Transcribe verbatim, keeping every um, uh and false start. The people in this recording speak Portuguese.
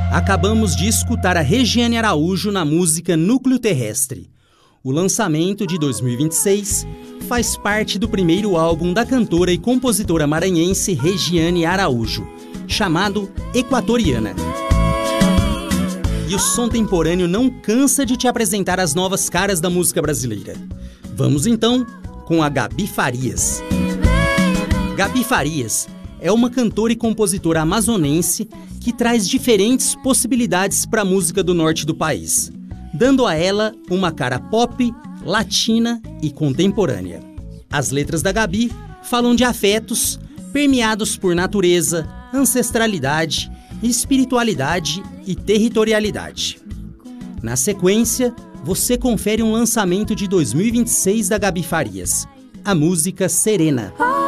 Acabamos de escutar a Regiane Araújo na música Núcleo Terrestre. O lançamento de dois mil e vinte e seis faz parte do primeiro álbum da cantora e compositora maranhense Regiane Araújo, chamado Equatoriana. E o som temporâneo não cansa de te apresentar as novas caras da música brasileira. Vamos então com a Gabi Farias. Gabi Farias é uma cantora e compositora amazonense que traz diferentes possibilidades para a música do norte do país, dando a ela uma cara pop, latina e contemporânea. As letras da Gabi falam de afetos permeados por natureza, ancestralidade, espiritualidade e territorialidade. Na sequência, você confere um lançamento de dois mil e vinte e seis da Gabi Farias, a música Serena.